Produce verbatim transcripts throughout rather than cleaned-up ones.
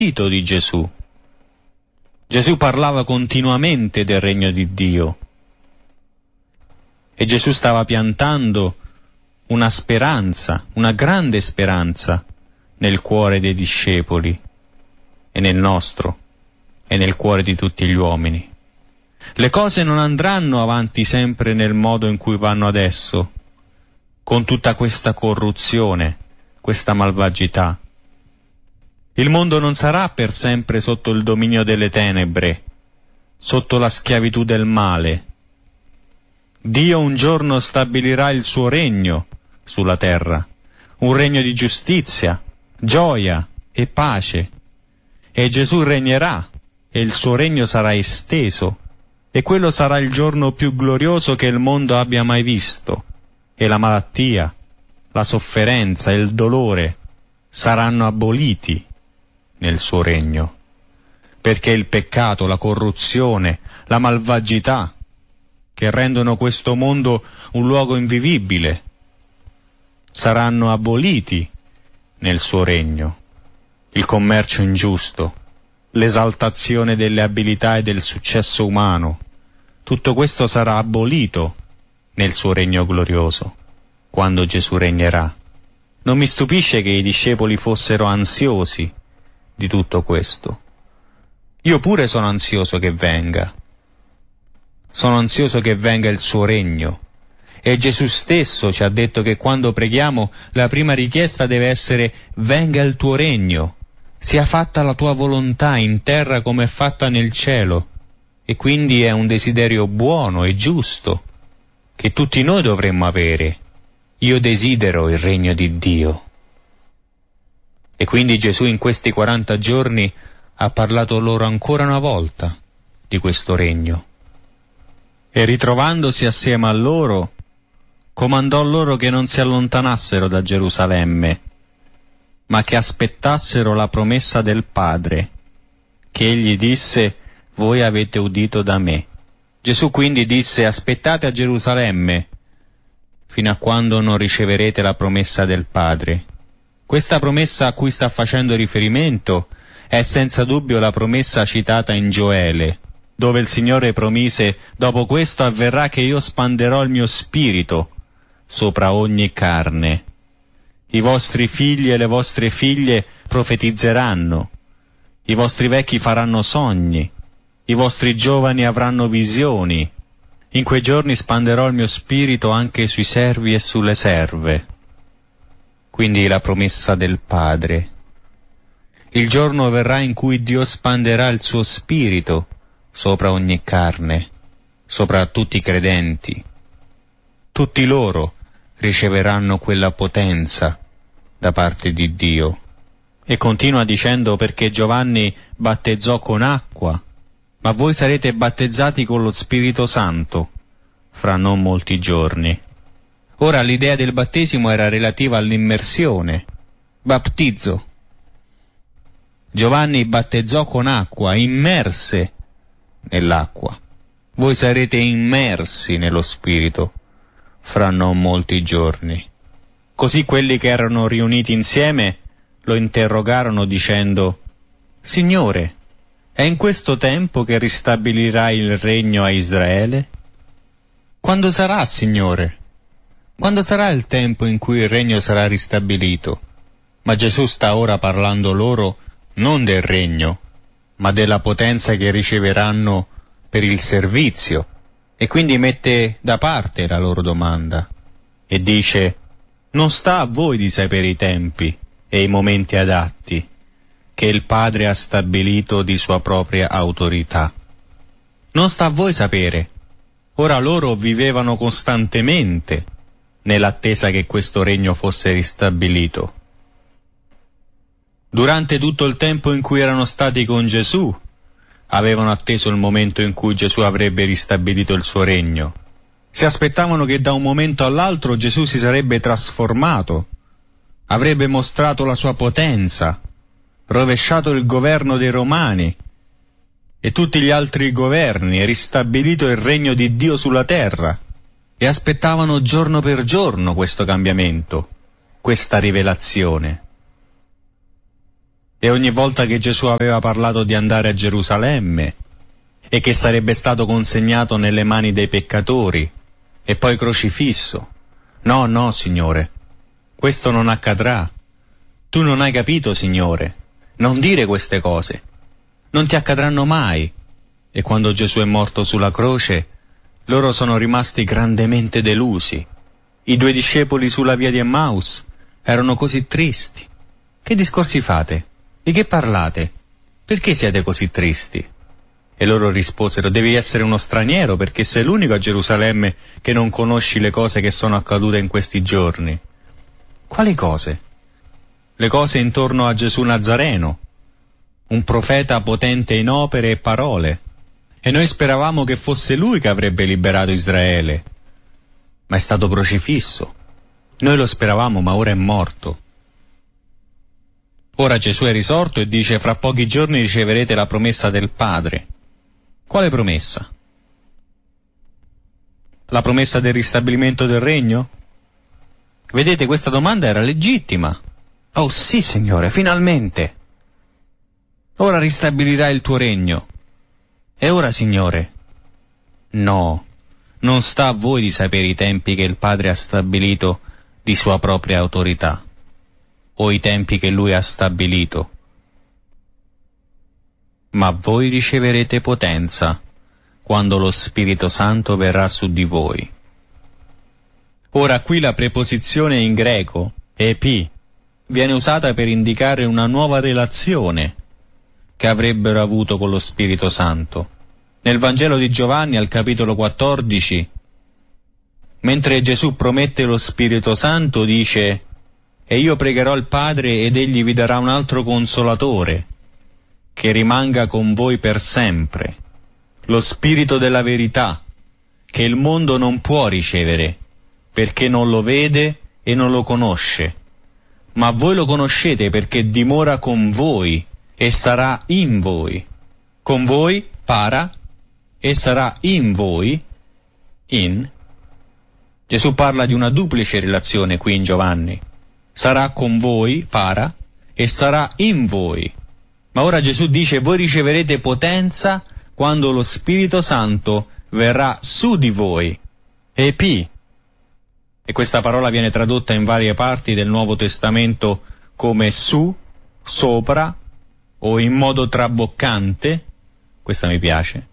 di Gesù. Gesù parlava continuamente del regno di Dio e Gesù stava piantando una speranza, una grande speranza nel cuore dei discepoli e nel nostro e nel cuore di tutti gli uomini. Le cose non andranno avanti sempre nel modo in cui vanno adesso, con tutta questa corruzione, questa malvagità. Il mondo non sarà per sempre sotto il dominio delle tenebre, sotto la schiavitù del male. Dio un giorno stabilirà il suo regno sulla terra, un regno di giustizia, gioia e pace. E Gesù regnerà, e il suo regno sarà esteso, e quello sarà il giorno più glorioso che il mondo abbia mai visto, e la malattia, la sofferenza e il dolore saranno aboliti nel suo regno, perché il peccato, la corruzione, la malvagità, che rendono questo mondo un luogo invivibile, saranno aboliti nel suo regno. Il commercio ingiusto, l'esaltazione delle abilità e del successo umano, tutto questo sarà abolito nel suo regno glorioso, quando Gesù regnerà. Non mi stupisce che i discepoli fossero ansiosi di tutto questo. Io pure sono ansioso che venga. Sono ansioso che venga il suo regno. E Gesù stesso ci ha detto che quando preghiamo la prima richiesta deve essere: venga il tuo regno, sia fatta la tua volontà in terra come è fatta nel cielo. E quindi è un desiderio buono e giusto che tutti noi dovremmo avere. Io desidero il regno di Dio. E quindi Gesù in questi quaranta giorni ha parlato loro ancora una volta di questo regno. E ritrovandosi assieme a loro, comandò loro che non si allontanassero da Gerusalemme, ma che aspettassero la promessa del Padre, che egli disse: voi avete udito da me. Gesù quindi disse: aspettate a Gerusalemme, fino a quando non riceverete la promessa del Padre. Questa promessa a cui sta facendo riferimento è senza dubbio la promessa citata in Gioele, dove il Signore promise: dopo questo avverrà che io spanderò il mio spirito sopra ogni carne. I vostri figli e le vostre figlie profetizzeranno, i vostri vecchi faranno sogni, i vostri giovani avranno visioni. In quei giorni spanderò il mio spirito anche sui servi e sulle serve. Quindi la promessa del Padre. Il giorno verrà in cui Dio spanderà il suo spirito sopra ogni carne, sopra tutti i credenti. Tutti loro riceveranno quella potenza da parte di Dio. E continua dicendo: perché Giovanni battezzò con acqua, ma voi sarete battezzati con lo Spirito Santo fra non molti giorni. Ora l'idea del battesimo era relativa all'immersione, battizzo. Giovanni battezzò con acqua, immerse nell'acqua. Voi sarete immersi nello Spirito fra non molti giorni. Così quelli che erano riuniti insieme lo interrogarono dicendo: Signore, è in questo tempo che ristabilirai il regno a Israele? Quando sarà, Signore? Quando sarà il tempo in cui il regno sarà ristabilito? Ma Gesù sta ora parlando loro non del regno, ma della potenza che riceveranno per il servizio, e quindi mette da parte la loro domanda e dice: non sta a voi di sapere i tempi e i momenti adatti che il Padre ha stabilito di sua propria autorità. Non sta a voi sapere. Ora loro vivevano costantemente nell'attesa che questo regno fosse ristabilito. Durante tutto il tempo in cui erano stati con Gesù, avevano atteso il momento in cui Gesù avrebbe ristabilito il suo regno. Si aspettavano che da un momento all'altro Gesù si sarebbe trasformato, avrebbe mostrato la sua potenza, rovesciato il governo dei Romani e tutti gli altri governi e ristabilito il regno di Dio sulla terra, e aspettavano giorno per giorno questo cambiamento, questa rivelazione. E ogni volta che Gesù aveva parlato di andare a Gerusalemme e che sarebbe stato consegnato nelle mani dei peccatori e poi crocifisso. No, no, Signore, questo non accadrà. Tu non hai capito, Signore. Non dire queste cose. Non ti accadranno mai. E quando Gesù è morto sulla croce, loro sono rimasti grandemente delusi. I due discepoli sulla via di Emmaus erano così tristi. Che discorsi fate? Di che parlate? Perché siete così tristi? E loro risposero: devi essere uno straniero, perché sei l'unico a Gerusalemme che non conosci le cose che sono accadute in questi giorni. Quali cose? Le cose intorno a Gesù Nazareno, un profeta potente in opere e parole. E noi speravamo che fosse lui che avrebbe liberato Israele. Ma è stato crocifisso. Noi lo speravamo, ma ora è morto. Ora Gesù è risorto e dice: fra pochi giorni riceverete la promessa del Padre. Quale promessa? La promessa del ristabilimento del regno? Vedete, questa domanda era legittima. Oh sì, Signore, finalmente. Ora ristabilirai il tuo regno. E ora, Signore? No, non sta a voi di sapere i tempi che il Padre ha stabilito di sua propria autorità, o i tempi che Lui ha stabilito. Ma voi riceverete potenza quando lo Spirito Santo verrà su di voi. Ora qui la preposizione in greco, epi, viene usata per indicare una nuova relazione che avrebbero avuto con lo Spirito Santo. Nel Vangelo di Giovanni, al capitolo quattordici, mentre Gesù promette lo Spirito Santo, dice: e io pregherò il Padre ed egli vi darà un altro consolatore, che rimanga con voi per sempre, lo Spirito della verità, che il mondo non può ricevere, perché non lo vede e non lo conosce. Ma voi lo conoscete perché dimora con voi e sarà in voi. Con voi, para, e sarà in voi, in. Gesù parla di una duplice relazione qui in Giovanni. Sarà con voi, para, e sarà in voi. Ma ora Gesù dice: voi riceverete potenza quando lo Spirito Santo verrà su di voi. Epi. E questa parola viene tradotta in varie parti del Nuovo Testamento come su, sopra, o in modo traboccante. Questa mi piace,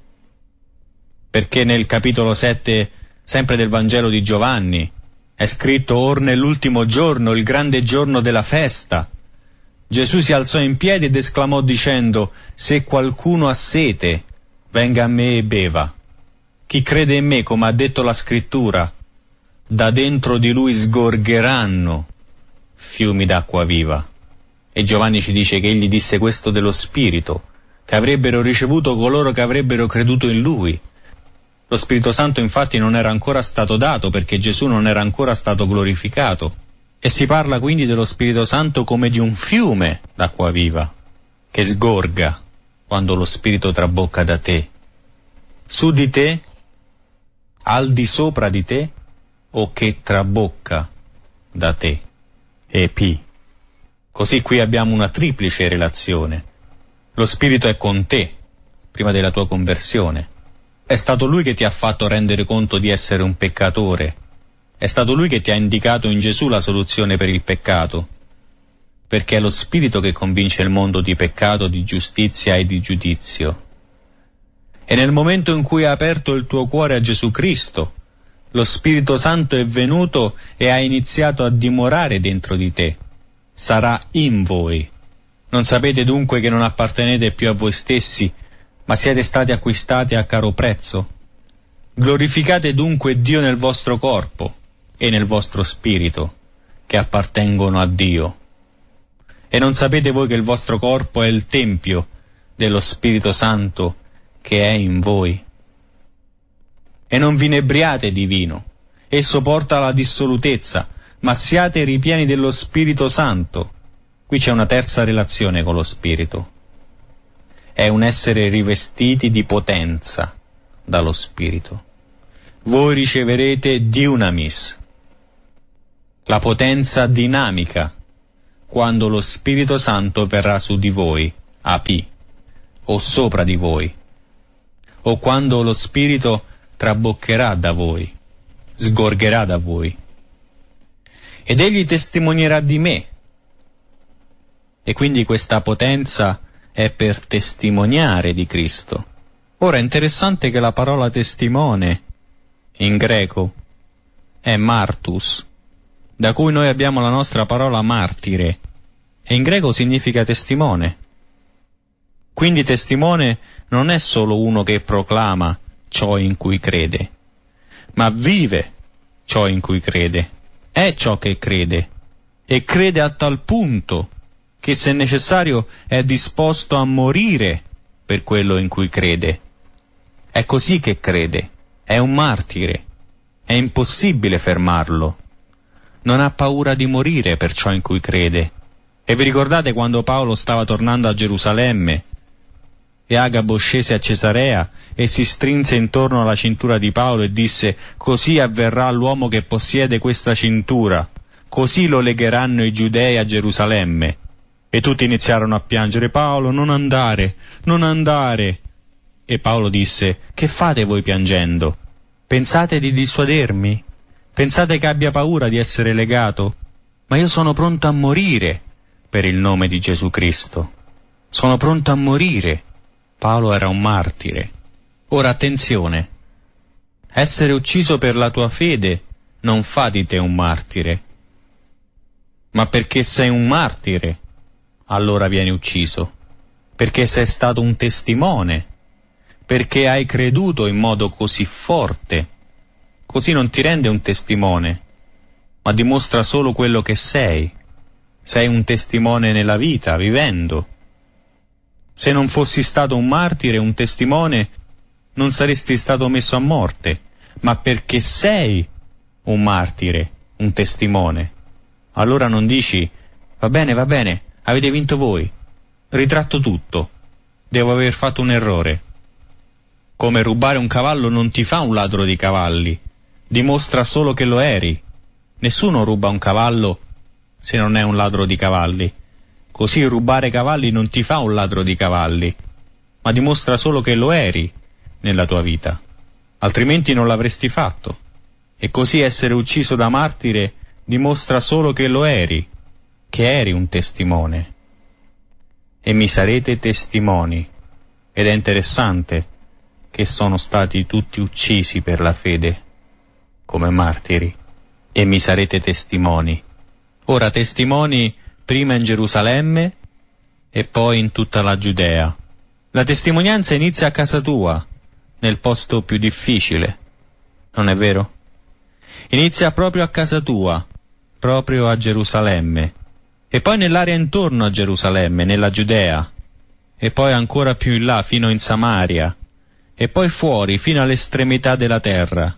perché nel capitolo sette, sempre del Vangelo di Giovanni, è scritto: or nell'ultimo giorno, il grande giorno della festa, Gesù si alzò in piedi ed esclamò dicendo: se qualcuno ha sete, venga a me e beva. Chi crede in me, come ha detto la Scrittura, da dentro di lui sgorgeranno fiumi d'acqua viva. E Giovanni ci dice che egli disse questo dello Spirito, che avrebbero ricevuto coloro che avrebbero creduto in lui. Lo Spirito Santo infatti non era ancora stato dato, perché Gesù non era ancora stato glorificato. E si parla quindi dello Spirito Santo come di un fiume d'acqua viva, che sgorga quando lo Spirito trabocca da te. Su di te, al di sopra di te, o che trabocca da te. Epi. Così qui abbiamo una triplice relazione. Lo Spirito è con te, prima della tua conversione. È stato Lui che ti ha fatto rendere conto di essere un peccatore. È stato Lui che ti ha indicato in Gesù la soluzione per il peccato. Perché è lo Spirito che convince il mondo di peccato, di giustizia e di giudizio. E nel momento in cui hai aperto il tuo cuore a Gesù Cristo, lo Spirito Santo è venuto e ha iniziato a dimorare dentro di te. Sarà in voi. Non sapete dunque che non appartenete più a voi stessi, ma siete stati acquistati a caro prezzo? Glorificate dunque Dio nel vostro corpo e nel vostro spirito, che appartengono a Dio. E non sapete voi che il vostro corpo è il tempio dello Spirito Santo che è in voi? E non vi inebriate di vino, esso porta alla dissolutezza, ma siate ripieni dello Spirito Santo. Qui c'è una terza relazione con lo Spirito. È un essere rivestiti di potenza dallo Spirito. Voi riceverete dunamis, la potenza dinamica quando lo Spirito Santo verrà su di voi, api, o sopra di voi, o quando lo Spirito traboccherà da voi, sgorgerà da voi. Ed egli testimonierà di me. E quindi questa potenza è per testimoniare di Cristo. Ora è interessante che la parola testimone in greco è martus, da cui noi abbiamo la nostra parola martire, e in greco significa testimone. Quindi testimone non è solo uno che proclama ciò in cui crede, ma vive ciò in cui crede, è ciò che crede, e crede a tal punto che se necessario è disposto a morire per quello in cui crede. È così che crede, è un martire, è impossibile fermarlo. Non ha paura di morire per ciò in cui crede. E vi ricordate quando Paolo stava tornando a Gerusalemme e Agabo scese a Cesarea e si strinse intorno alla cintura di Paolo e disse: così avverrà all'uomo che possiede questa cintura, così lo legheranno i giudei a Gerusalemme. E tutti iniziarono a piangere: Paolo, non andare, non andare. E Paolo disse: che fate voi piangendo? Pensate di dissuadermi? Pensate che abbia paura di essere legato? Ma io sono pronto a morire per il nome di Gesù Cristo. Sono pronto a morire. Paolo era un martire. Ora attenzione, essere ucciso per la tua fede non fa di te un martire, ma perché sei un martire, allora vieni ucciso, perché sei stato un testimone, perché hai creduto in modo così forte. Così non ti rende un testimone, ma dimostra solo quello che sei. Sei un testimone nella vita, vivendo. Se non fossi stato un martire, un testimone, non saresti stato messo a morte, ma perché sei un martire, un testimone, allora non dici: va bene, va bene, avete vinto voi, ritratto tutto, devo aver fatto un errore. Come rubare un cavallo non ti fa un ladro di cavalli, dimostra solo che lo eri. Nessuno ruba un cavallo se non è un ladro di cavalli. Così rubare cavalli non ti fa un ladro di cavalli, ma dimostra solo che lo eri nella tua vita, altrimenti non l'avresti fatto. E così essere ucciso da martire dimostra solo che lo eri, che eri un testimone. E mi sarete testimoni. Ed è interessante che sono stati tutti uccisi per la fede, come martiri, e mi sarete testimoni. Ora testimoni prima in Gerusalemme e poi in tutta la Giudea. La testimonianza inizia a casa tua, nel posto più difficile, non è vero? Inizia proprio a casa tua, proprio a Gerusalemme, e poi nell'area intorno a Gerusalemme, nella Giudea, e poi ancora più in là fino in Samaria, e poi fuori fino all'estremità della terra.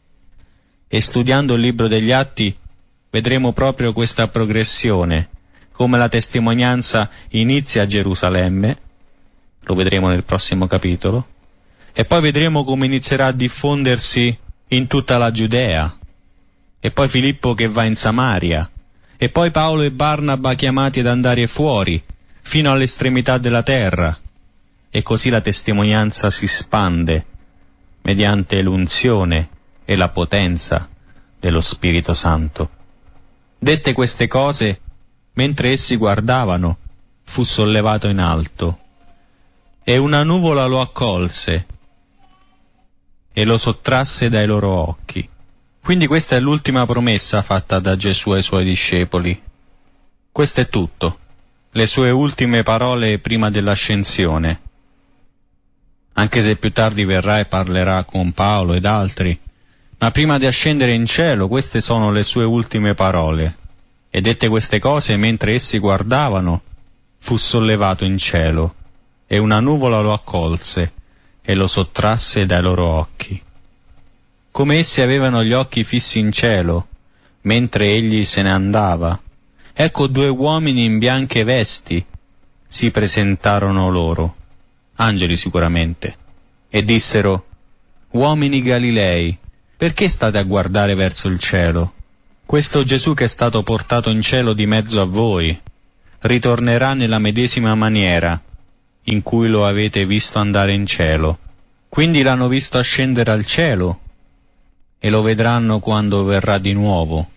E studiando il libro degli Atti vedremo proprio questa progressione, come la testimonianza inizia a Gerusalemme, lo vedremo nel prossimo capitolo, e poi vedremo come inizierà a diffondersi in tutta la Giudea, e poi Filippo che va in Samaria, e poi Paolo e Barnaba chiamati ad andare fuori, fino all'estremità della terra, e così la testimonianza si spande, mediante l'unzione e la potenza dello Spirito Santo. Dette queste cose, mentre essi guardavano, fu sollevato in alto, e una nuvola lo accolse e lo sottrasse dai loro occhi. Quindi questa è l'ultima promessa fatta da Gesù ai suoi discepoli. Questo è tutto, le sue ultime parole prima dell'ascensione. Anche se più tardi verrà e parlerà con Paolo ed altri, ma prima di ascendere in cielo queste sono le sue ultime parole. E dette queste cose mentre essi guardavano, fu sollevato in cielo, e una nuvola lo accolse e lo sottrasse dai loro occhi. Come essi avevano gli occhi fissi in cielo, mentre egli se ne andava, ecco due uomini in bianche vesti si presentarono loro, angeli sicuramente, e dissero: uomini Galilei, perché state a guardare verso il cielo? Questo Gesù che è stato portato in cielo di mezzo a voi ritornerà nella medesima maniera in cui lo avete visto andare in cielo. Quindi l'hanno visto ascendere al cielo e lo vedranno quando verrà di nuovo.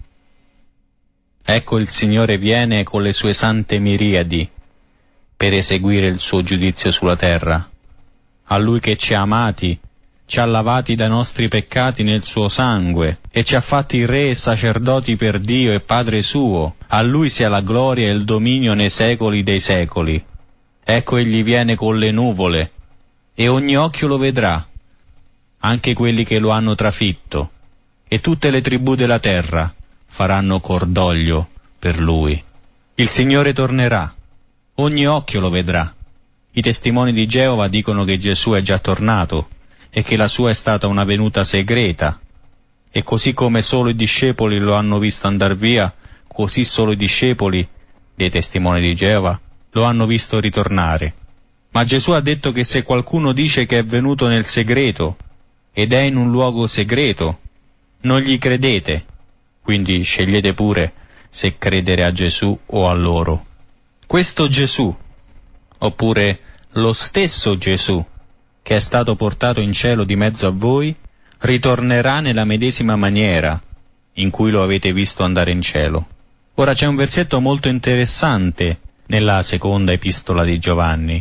Ecco, il Signore viene con le sue sante miriadi per eseguire il suo giudizio sulla terra. A Lui che ci ha amati, ci ha lavati dai nostri peccati nel suo sangue e ci ha fatti re e sacerdoti per Dio e Padre suo. A Lui sia la gloria e il dominio nei secoli dei secoli. Ecco, Egli viene con le nuvole e ogni occhio lo vedrà, anche quelli che lo hanno trafitto, e tutte le tribù della terra faranno cordoglio per Lui. Il Signore tornerà, ogni occhio lo vedrà. I testimoni di Geova dicono che Gesù è già tornato e che la sua è stata una venuta segreta, e così come solo i discepoli lo hanno visto andar via, così solo i discepoli dei testimoni di Geova lo hanno visto ritornare. Ma Gesù ha detto che se qualcuno dice che è venuto nel segreto ed è in un luogo segreto, non gli credete, quindi scegliete pure se credere a Gesù o a loro. Questo Gesù, oppure lo stesso Gesù che è stato portato in cielo di mezzo a voi, ritornerà nella medesima maniera in cui lo avete visto andare in cielo. Ora c'è un versetto molto interessante nella seconda epistola di Giovanni,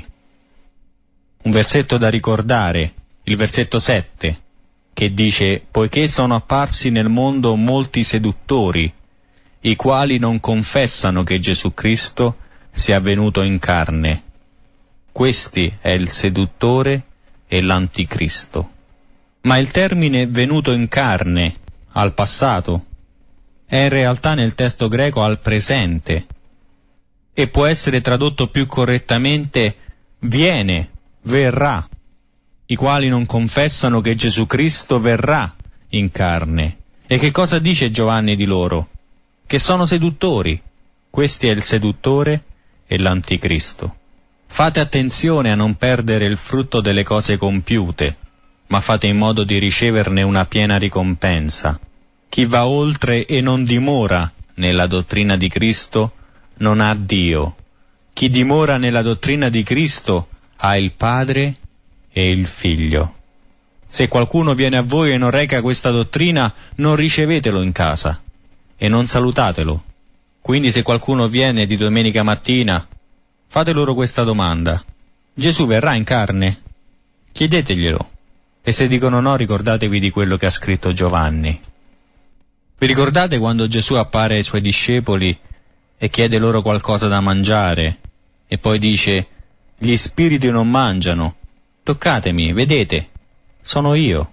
un versetto da ricordare, il versetto sette, che dice: poiché sono apparsi nel mondo molti seduttori, i quali non confessano che Gesù Cristo sia venuto in carne. Questi è il seduttore e l'anticristo. Ma il termine venuto in carne, al passato, è in realtà nel testo greco al presente e può essere tradotto più correttamente viene, verrà, i quali non confessano che Gesù Cristo verrà in carne. E che cosa dice Giovanni di loro? Che sono seduttori. Questi è il seduttore e l'anticristo. Fate attenzione a non perdere il frutto delle cose compiute, ma fate in modo di riceverne una piena ricompensa. Chi va oltre e non dimora nella dottrina di Cristo non ha Dio. Chi dimora nella dottrina di Cristo ha il Padre e il Figlio. Se qualcuno viene a voi e non reca questa dottrina, non ricevetelo in casa e non salutatelo. Quindi se qualcuno viene di domenica mattina, fate loro questa domanda: Gesù verrà in carne? Chiedeteglielo. E se dicono no, ricordatevi di quello che ha scritto Giovanni. Vi ricordate quando Gesù appare ai suoi discepoli e chiede loro qualcosa da mangiare e poi dice: gli spiriti non mangiano, toccatemi, vedete, sono io.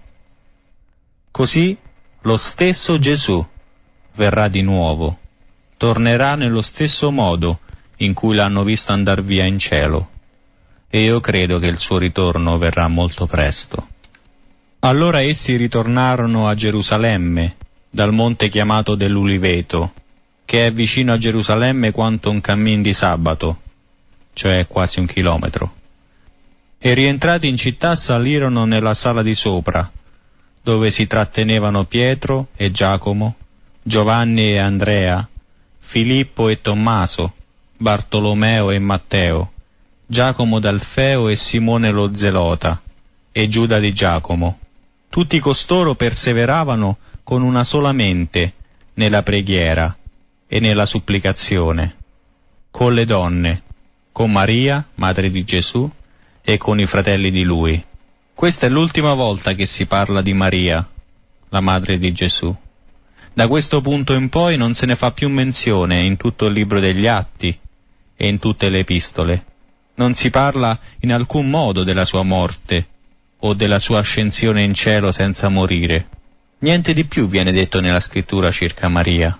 Così lo stesso Gesù verrà di nuovo, tornerà nello stesso modo in cui l'hanno visto andar via in cielo, e io credo che il suo ritorno verrà molto presto. Allora essi ritornarono a Gerusalemme, dal monte chiamato dell'Uliveto, che è vicino a Gerusalemme quanto un cammin di sabato, cioè quasi un chilometro. E rientrati in città salirono nella sala di sopra, dove si trattenevano Pietro e Giacomo, Giovanni e Andrea, Filippo e Tommaso, Bartolomeo e Matteo, Giacomo d'Alfeo e Simone lo Zelota, e Giuda di Giacomo. Tutti costoro perseveravano con una sola mente nella preghiera e nella supplicazione, con le donne, con Maria, madre di Gesù, e con i fratelli di lui. Questa è l'ultima volta che si parla di Maria, la madre di Gesù. Da questo punto in poi non se ne fa più menzione in tutto il libro degli Atti e in tutte le epistole. Non si parla in alcun modo della sua morte o della sua ascensione in cielo senza morire. Niente di più viene detto nella scrittura circa Maria.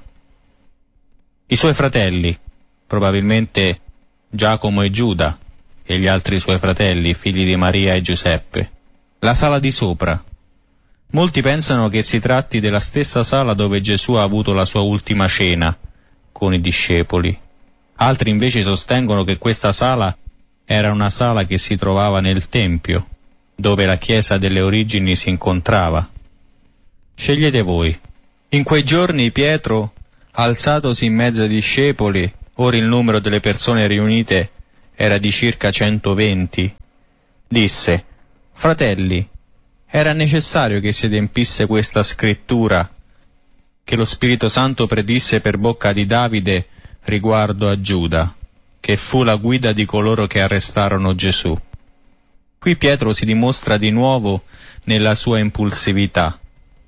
I suoi fratelli, probabilmente Giacomo e Giuda, e gli altri suoi fratelli, figli di Maria e Giuseppe. La sala di sopra. Molti pensano che si tratti della stessa sala dove Gesù ha avuto la sua ultima cena con i discepoli. Altri invece sostengono che questa sala era una sala che si trovava nel Tempio, dove la Chiesa delle origini si incontrava. Scegliete voi. In quei giorni Pietro, alzatosi in mezzo ai discepoli, ora il numero delle persone riunite era di circa centoventi, disse: «Fratelli, era necessario che si adempisse questa scrittura che lo Spirito Santo predisse per bocca di Davide riguardo a Giuda, che fu la guida di coloro che arrestarono Gesù». Qui Pietro si dimostra di nuovo nella sua impulsività.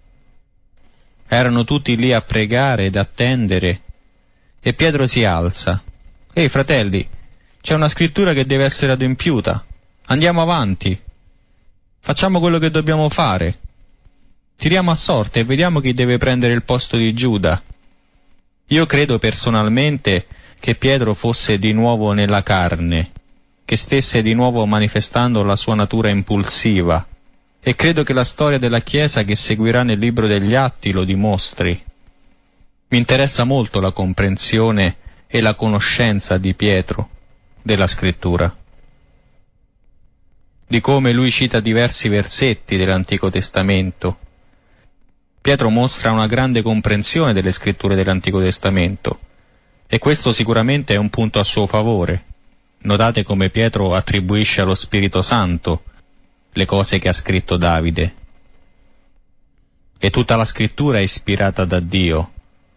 Erano tutti lì a pregare ed attendere, e Pietro si alza. «Ehi fratelli, c'è una scrittura che deve essere adempiuta. Andiamo avanti. Facciamo quello che dobbiamo fare. Tiriamo a sorte e vediamo chi deve prendere il posto di Giuda». Io credo personalmente che Pietro fosse di nuovo nella carne, che stesse di nuovo manifestando la sua natura impulsiva, e credo che la storia della Chiesa che seguirà nel libro degli Atti lo dimostri. Mi interessa molto la comprensione e la conoscenza di Pietro della Scrittura, di come lui cita diversi versetti dell'Antico Testamento. Pietro mostra una grande comprensione delle Scritture dell'Antico Testamento, e questo sicuramente è un punto a suo favore. Notate come Pietro attribuisce allo Spirito Santo le cose che ha scritto Davide. E tutta la Scrittura è ispirata da Dio,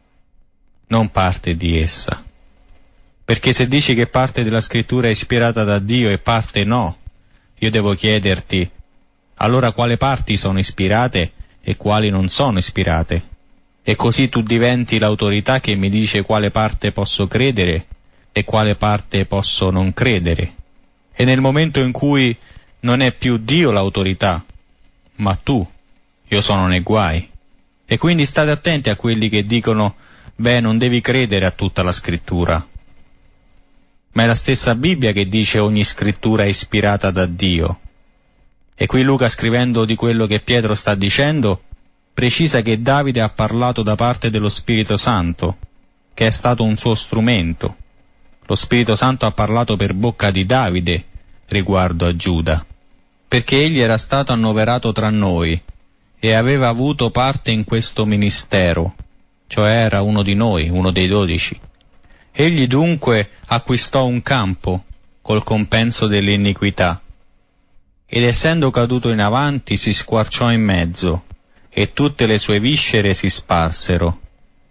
non parte di essa. Perché se dici che parte della Scrittura è ispirata da Dio e parte no, io devo chiederti, allora quale parti sono ispirate e quali non sono ispirate? E così tu diventi l'autorità che mi dice quale parte posso credere e quale parte posso non credere. E nel momento in cui non è più Dio l'autorità, ma tu, io sono nei guai. E quindi state attenti a quelli che dicono: beh, non devi credere a tutta la Scrittura. Ma è la stessa Bibbia che dice ogni Scrittura è ispirata da Dio. E qui Luca, scrivendo di quello che Pietro sta dicendo, precisa che Davide ha parlato da parte dello Spirito Santo, che è stato un suo strumento. Lo Spirito Santo ha parlato per bocca di Davide riguardo a Giuda, perché egli era stato annoverato tra noi e aveva avuto parte in questo ministero, cioè era uno di noi, uno dei dodici. Egli dunque acquistò un campo col compenso dell'iniquità, ed essendo caduto in avanti si squarciò in mezzo, e tutte le sue viscere si sparsero.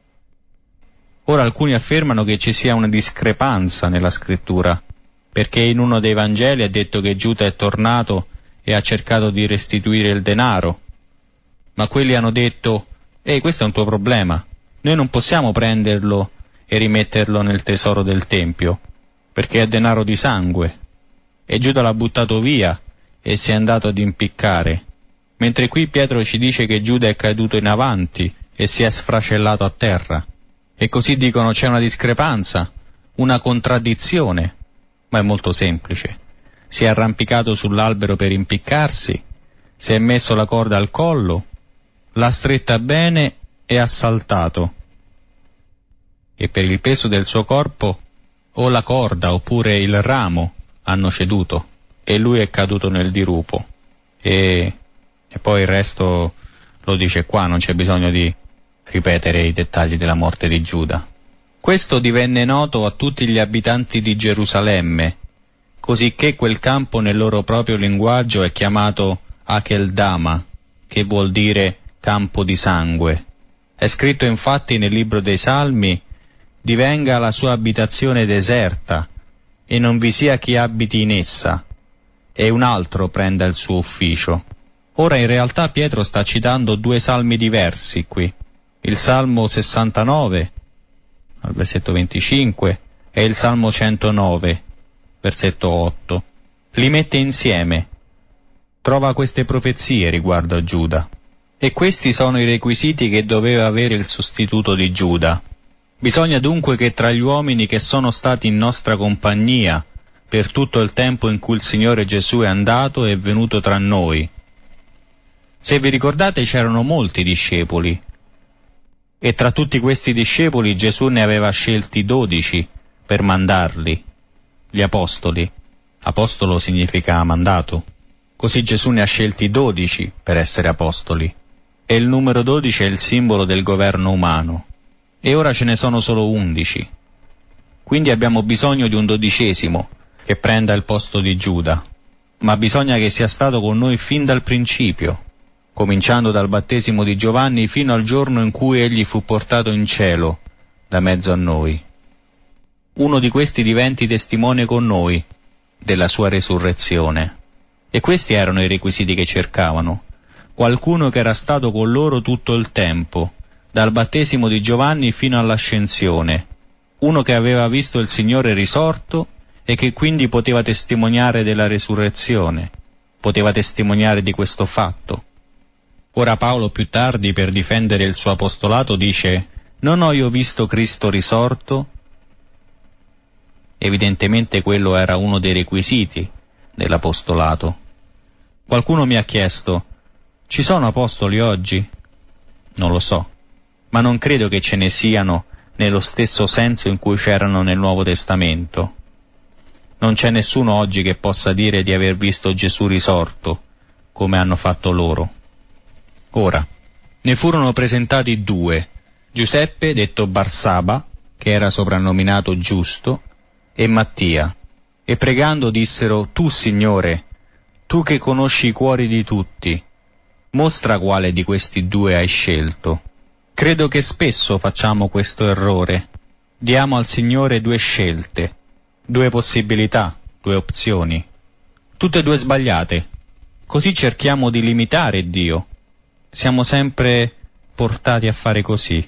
Ora alcuni affermano che ci sia una discrepanza nella Scrittura, perché in uno dei Vangeli è detto che Giuda è tornato e ha cercato di restituire il denaro, ma quelli hanno detto: ehi, questo è un tuo problema, noi non possiamo prenderlo e rimetterlo nel tesoro del Tempio, perché è denaro di sangue. E Giuda l'ha buttato via e si è andato ad impiccare, mentre qui Pietro ci dice che Giuda è caduto in avanti e si è sfracellato a terra. E così dicono: c'è una discrepanza, una contraddizione, ma è molto semplice. Si è arrampicato sull'albero per impiccarsi, si è messo la corda al collo, l'ha stretta bene e ha saltato. E per il peso del suo corpo o la corda oppure il ramo hanno ceduto, e lui è caduto nel dirupo. E, e poi il resto lo dice qua, non c'è bisogno di ripetere i dettagli della morte di Giuda. Questo divenne noto a tutti gli abitanti di Gerusalemme, cosicché quel campo nel loro proprio linguaggio è chiamato Akeldama, che vuol dire campo di sangue. È scritto infatti nel libro dei Salmi: divenga la sua abitazione deserta, e non vi sia chi abiti in essa, e un altro prenda il suo ufficio. Ora in realtà Pietro sta citando due salmi diversi qui. Il Salmo sessantanove, al versetto venticinque, e il Salmo centonove, versetto otto. Li mette insieme. Trova queste profezie riguardo a Giuda. E questi sono i requisiti che doveva avere il sostituto di Giuda. Bisogna dunque che tra gli uomini che sono stati in nostra compagnia per tutto il tempo in cui il Signore Gesù è andato e è venuto tra noi. Se vi ricordate, c'erano molti discepoli, e tra tutti questi discepoli Gesù ne aveva scelti dodici per mandarli, gli apostoli. Apostolo significa mandato. Così Gesù ne ha scelti dodici per essere apostoli, e il numero dodici è il simbolo del governo umano. E ora ce ne sono solo undici. Quindi abbiamo bisogno di un dodicesimo che prenda il posto di Giuda, ma bisogna che sia stato con noi fin dal principio, cominciando dal battesimo di Giovanni fino al giorno in cui egli fu portato in cielo da mezzo a noi. Uno di questi diventi testimone con noi della sua resurrezione. E questi erano i requisiti che cercavano: qualcuno che era stato con loro tutto il tempo, dal battesimo di Giovanni fino all'ascensione, uno che aveva visto il Signore risorto e che quindi poteva testimoniare della resurrezione, poteva testimoniare di questo fatto. Ora Paolo più tardi, per difendere il suo apostolato, dice: non ho io visto Cristo risorto? Evidentemente quello era uno dei requisiti dell'apostolato. Qualcuno mi ha chiesto: ci sono apostoli oggi? Non lo so, ma non credo che ce ne siano nello stesso senso in cui c'erano nel Nuovo Testamento. Non c'è nessuno oggi che possa dire di aver visto Gesù risorto, come hanno fatto loro. Ora, ne furono presentati due, Giuseppe, detto Barsaba, che era soprannominato Giusto, e Mattia, e pregando dissero: tu, Signore, tu che conosci i cuori di tutti, mostra quale di questi due hai scelto. Credo che spesso facciamo questo errore. Diamo al Signore due scelte, due possibilità, due opzioni, tutte e due sbagliate. Così cerchiamo di limitare Dio. Siamo sempre portati a fare così.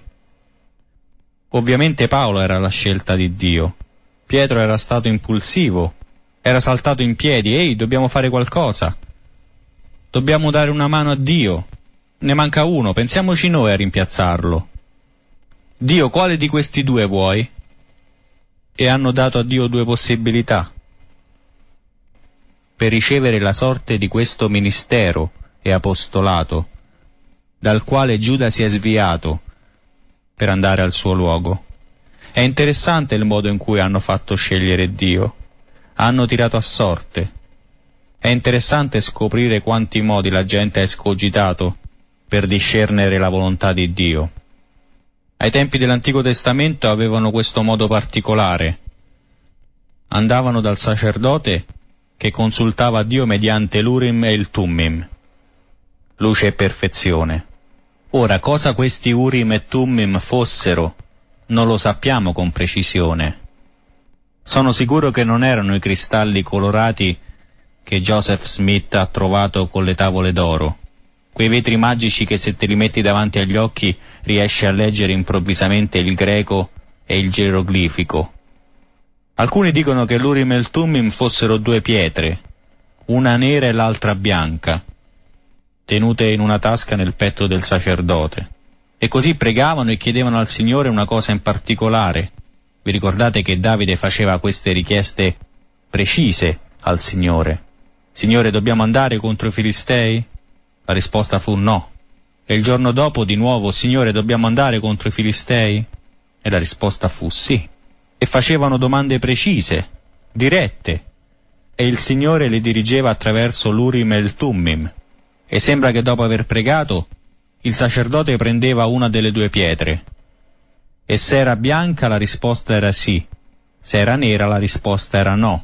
Ovviamente Paolo era la scelta di Dio. Pietro era stato impulsivo, era saltato in piedi: ehi, dobbiamo fare qualcosa, dobbiamo dare una mano a Dio, ne manca uno, pensiamoci noi a rimpiazzarlo. Dio, quale di questi due vuoi? E hanno dato a Dio due possibilità per ricevere la sorte di questo ministero e apostolato, dal quale Giuda si è sviato per andare al suo luogo. È interessante il modo in cui hanno fatto scegliere Dio. Hanno tirato a sorte. È interessante scoprire quanti modi la gente ha escogitato per discernere la volontà di Dio. Ai tempi dell'Antico Testamento avevano questo modo particolare. Andavano dal sacerdote che consultava Dio mediante l'Urim e il Tummim, luce e perfezione. Ora, cosa questi Urim e Tummim fossero non lo sappiamo con precisione. Sono sicuro che non erano i cristalli colorati che Joseph Smith ha trovato con le tavole d'oro, quei vetri magici che se te li metti davanti agli occhi riesci a leggere improvvisamente il greco e il geroglifico. Alcuni dicono che l'Urim e il Tummim fossero due pietre, una nera e l'altra bianca, tenute in una tasca nel petto del sacerdote. E così pregavano e chiedevano al Signore una cosa in particolare. Vi ricordate che Davide faceva queste richieste precise al Signore? Signore, dobbiamo andare contro i Filistei? La risposta fu no. E il giorno dopo di nuovo: Signore, dobbiamo andare contro i Filistei? E la risposta fu sì. E facevano domande precise, dirette, e il Signore le dirigeva attraverso l'Urim e il Tummim. E sembra che dopo aver pregato il sacerdote prendeva una delle due pietre, e se era bianca la risposta era sì, se era nera la risposta era no.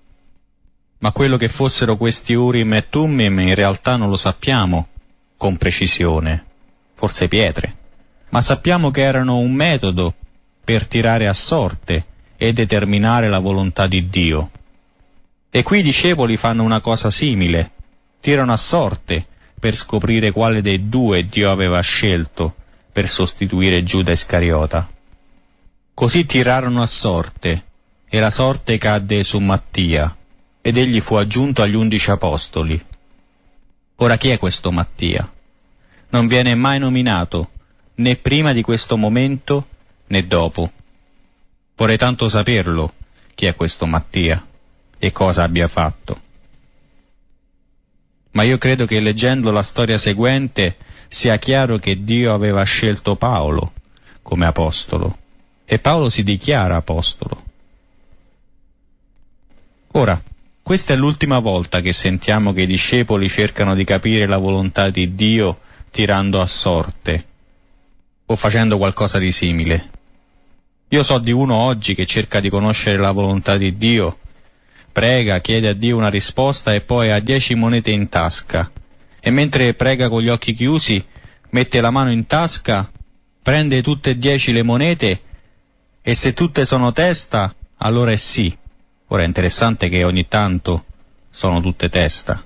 Ma quello che fossero questi Urim e Tummim in realtà non lo sappiamo con precisione, forse pietre, ma sappiamo che erano un metodo per tirare a sorte e determinare la volontà di Dio. E qui i discepoli fanno una cosa simile, tirano a sorte per scoprire quale dei due Dio aveva scelto per sostituire Giuda Iscariota. Così tirarono a sorte, e la sorte cadde su Mattia, ed egli fu aggiunto agli undici apostoli. Ora chi è questo Mattia? Non viene mai nominato, né prima di questo momento, né dopo. Vorrei tanto saperlo, chi è questo Mattia, e cosa abbia fatto. Ma io credo che leggendo la storia seguente sia chiaro che Dio aveva scelto Paolo come apostolo, e Paolo si dichiara apostolo. Ora, questa è l'ultima volta che sentiamo che i discepoli cercano di capire la volontà di Dio tirando a sorte, o facendo qualcosa di simile. Io so di uno oggi che cerca di conoscere la volontà di Dio, prega, chiede a Dio una risposta e poi ha dieci monete in tasca, e mentre prega con gli occhi chiusi, mette la mano in tasca, prende tutte e dieci le monete, e se tutte sono testa, allora è sì. Ora è interessante che ogni tanto sono tutte testa,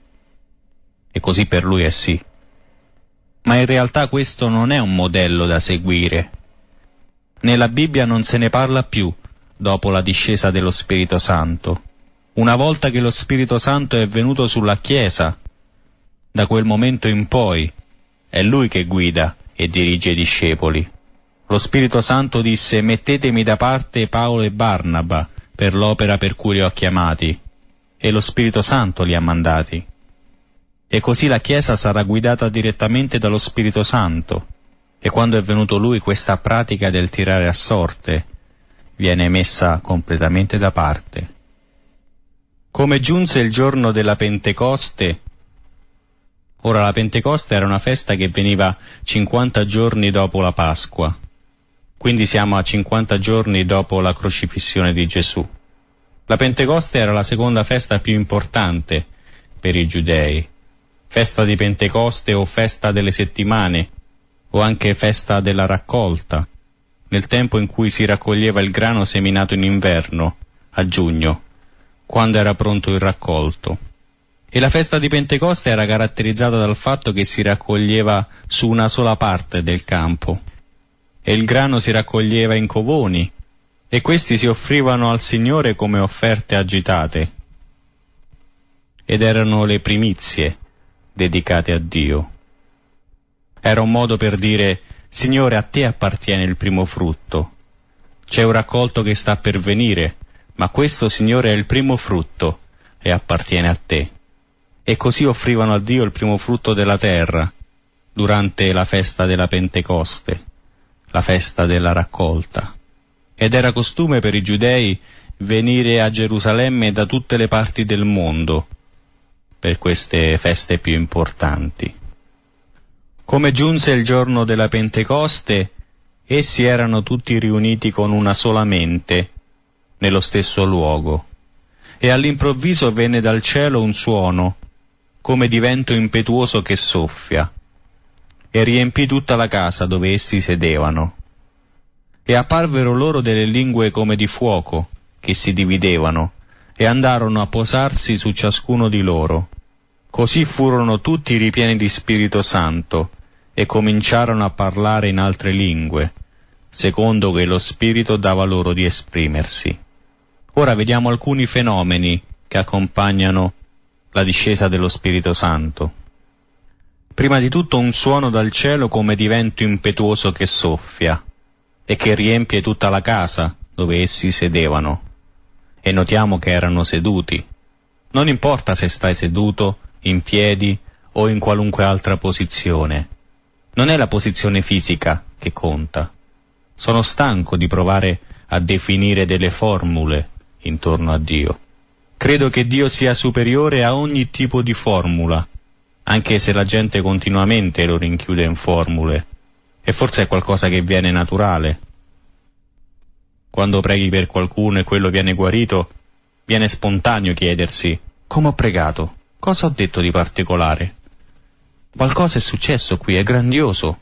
e così per lui è sì. Ma in realtà questo non è un modello da seguire. Nella Bibbia non se ne parla più dopo la discesa dello Spirito Santo. Una volta che lo Spirito Santo è venuto sulla Chiesa, da quel momento in poi è Lui che guida e dirige i discepoli. Lo Spirito Santo disse: mettetemi da parte Paolo e Barnaba per l'opera per cui li ho chiamati, e lo Spirito Santo li ha mandati. E così la Chiesa sarà guidata direttamente dallo Spirito Santo, e quando è venuto Lui questa pratica del tirare a sorte viene messa completamente da parte. Come giunse il giorno della Pentecoste, ora la Pentecoste era una festa che veniva cinquanta giorni dopo la Pasqua, quindi siamo a cinquanta giorni dopo la crocifissione di Gesù. La Pentecoste era la seconda festa più importante per i giudei, festa di Pentecoste o festa delle settimane, o anche festa della raccolta, nel tempo in cui si raccoglieva il grano seminato in inverno, a giugno, quando era pronto il raccolto. E la festa di Pentecoste era caratterizzata dal fatto che si raccoglieva su una sola parte del campo, e il grano si raccoglieva in covoni, e questi si offrivano al Signore come offerte agitate, ed erano le primizie dedicate a Dio. Era un modo per dire: Signore, a te appartiene il primo frutto. C'è un raccolto che sta per venire, ma questo, Signore, è il primo frutto e appartiene a te. E così offrivano a Dio il primo frutto della terra durante la festa della Pentecoste, la festa della raccolta. Ed era costume per i giudei venire a Gerusalemme da tutte le parti del mondo per queste feste più importanti. Come giunse il giorno della Pentecoste, essi erano tutti riuniti con una sola mente, nello stesso luogo, e all'improvviso venne dal cielo un suono, come di vento impetuoso che soffia, e riempì tutta la casa dove essi sedevano. E apparvero loro delle lingue come di fuoco, che si dividevano, e andarono a posarsi su ciascuno di loro. Così furono tutti ripieni di Spirito Santo, e cominciarono a parlare in altre lingue, secondo che lo Spirito dava loro di esprimersi. Ora vediamo alcuni fenomeni che accompagnano la discesa dello Spirito Santo. Prima di tutto un suono dal cielo come di vento impetuoso che soffia, e che riempie tutta la casa dove essi sedevano. E notiamo che erano seduti. Non importa se stai seduto, in piedi o in qualunque altra posizione. Non è la posizione fisica che conta. Sono stanco di provare a definire delle formule intorno a Dio. Credo che Dio sia superiore a ogni tipo di formula, anche se la gente continuamente lo rinchiude in formule. E forse è qualcosa che viene naturale. Quando preghi per qualcuno e quello viene guarito, viene spontaneo chiedersi: come ho pregato? Cosa ho detto di particolare? Qualcosa è successo qui, è grandioso.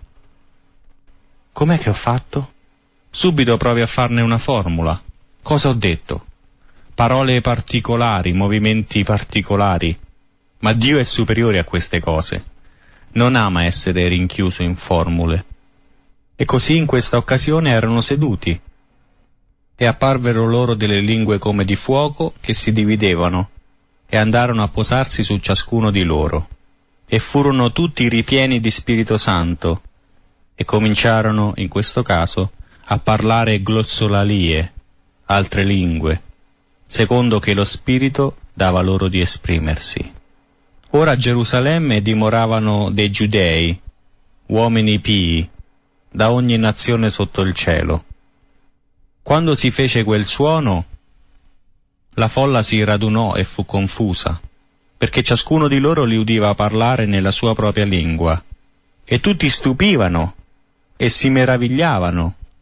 Com'è che ho fatto? Subito provi a farne una formula. Cosa ho detto? Parole particolari, movimenti particolari. Ma Dio è superiore a queste cose. Non ama essere rinchiuso in formule. E così in questa occasione erano seduti, e apparvero loro delle lingue come di fuoco che si dividevano, e andarono a posarsi su ciascuno di loro. E furono tutti ripieni di Spirito Santo, e cominciarono, in questo caso, a parlare glossolalie, altre lingue, secondo che lo Spirito dava loro di esprimersi. Ora a Gerusalemme dimoravano dei giudei, uomini pii, da ogni nazione sotto il cielo. Quando si fece quel suono, la folla si radunò e fu confusa, perché ciascuno di loro li udiva parlare nella sua propria lingua, e tutti stupivano e si meravigliavano,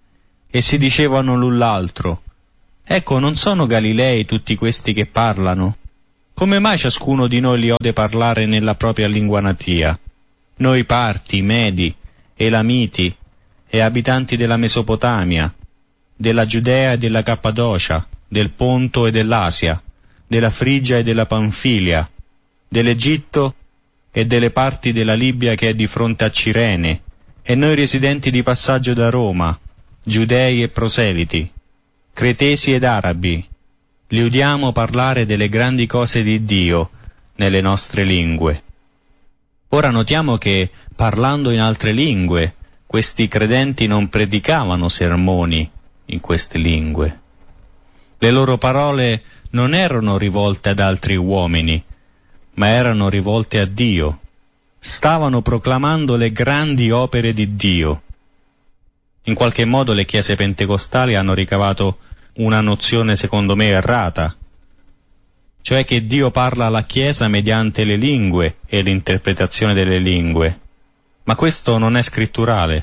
e si dicevano l'un l'altro: ecco, non sono Galilei tutti questi che parlano? Come mai ciascuno di noi li ode parlare nella propria lingua natia? Noi Parti, Medi, Elamiti e abitanti della Mesopotamia, della Giudea e della Cappadocia, del Ponto e dell'Asia, della Frigia e della Panfilia, dell'Egitto e delle parti della Libia che è di fronte a Cirene, e noi residenti di passaggio da Roma, giudei e proseliti, cretesi ed arabi, li udiamo parlare delle grandi cose di Dio nelle nostre lingue. Ora notiamo che, parlando in altre lingue, questi credenti non predicavano sermoni in queste lingue. Le loro parole non erano rivolte ad altri uomini, ma erano rivolte a Dio. Stavano proclamando le grandi opere di Dio. In qualche modo le chiese pentecostali hanno ricavato una nozione secondo me errata, cioè che Dio parla alla Chiesa mediante le lingue e l'interpretazione delle lingue, ma questo non è scritturale.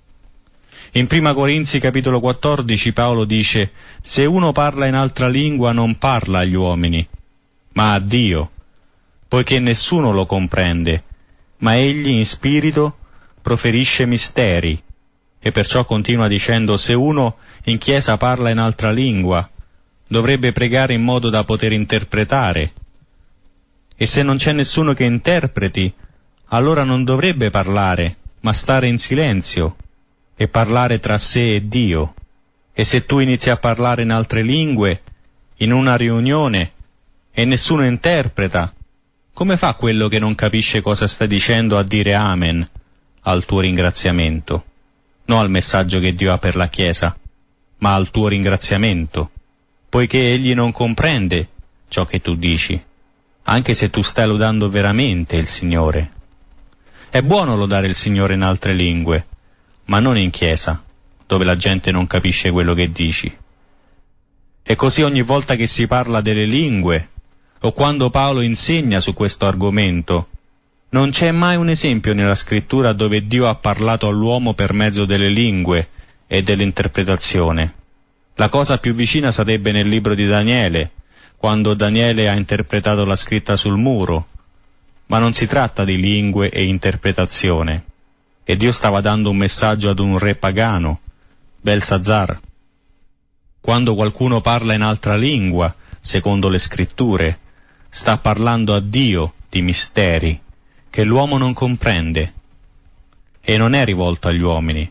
In prima Corinzi capitolo quattordici Paolo dice: se uno parla in altra lingua non parla agli uomini, ma a Dio, poiché nessuno lo comprende, ma egli in spirito proferisce misteri. E perciò continua dicendo: se uno in chiesa parla in altra lingua, dovrebbe pregare in modo da poter interpretare. E se non c'è nessuno che interpreti, allora non dovrebbe parlare, ma stare in silenzio e parlare tra sé e Dio. E se tu inizi a parlare in altre lingue, in una riunione, e nessuno interpreta, come fa quello che non capisce cosa stai dicendo a dire amen al tuo ringraziamento? Non al messaggio che Dio ha per la Chiesa, ma al tuo ringraziamento, poiché egli non comprende ciò che tu dici, anche se tu stai lodando veramente il Signore. È buono lodare il Signore in altre lingue, ma non in chiesa, dove la gente non capisce quello che dici. E così ogni volta che si parla delle lingue, o quando Paolo insegna su questo argomento, non c'è mai un esempio nella scrittura dove Dio ha parlato all'uomo per mezzo delle lingue e dell'interpretazione. La cosa più vicina sarebbe nel libro di Daniele, quando Daniele ha interpretato la scritta sul muro, ma non si tratta di lingue e interpretazione. E Dio stava dando un messaggio ad un re pagano, Belsazzar. Quando qualcuno parla in altra lingua, secondo le scritture, sta parlando a Dio di misteri che l'uomo non comprende, e non è rivolto agli uomini.